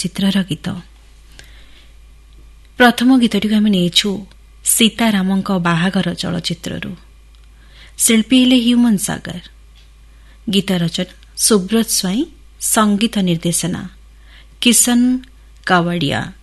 ଚଳଚ୍ଚିତ୍ରର ଗୀତ। ପ୍ରଥମ ଗୀତଟିକୁ ଆମେ ନେଇଛୁ ସୀତାରାମଙ୍କ ବାହାଘର ଚଳଚ୍ଚିତ୍ରରୁ। ଶିଳ୍ପୀ ହେଲେ ହ୍ୟୁମାନ ସାଗର। ଗୀତ ରଚନା ସୁବ୍ରତ ସ୍ୱାଇଁ, ସଙ୍ଗୀତ ନିର୍ଦ୍ଦେଶନା କିଶନ କାୱଡ଼ିଆ।